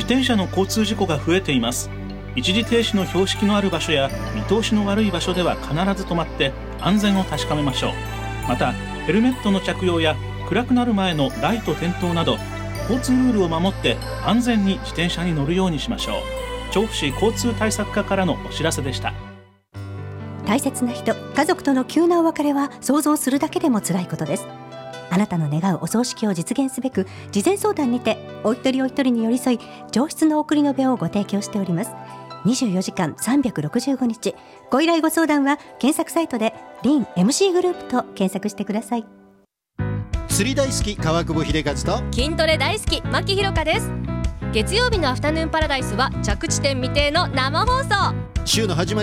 転車の交通事故が増えています。一時停止の標識のある場所や見通しの悪い場所では必ず止まって安全を確かめましょう。またヘルメットの着用や暗くなる前のライト点灯など交通ルールを守って安全に自転車に乗るようにしましょう。調布市交通対策課からのお知らせでした。 大切な人、家族との急なお別れは想像するだけでも辛いことです。あなたの願うお葬式を実現すべく事前相談にてお一人お一人に寄り添い上質の送り延べをご提供しております。24時間365日ご依頼ご相談は検索サイトでリン MC グループと検索してください。 釣り大好き川久保秀和と筋トレ大好き牧ひろかです。月曜日のアフタヌーンパラダイスは着地点未定の生放送。 週の始まり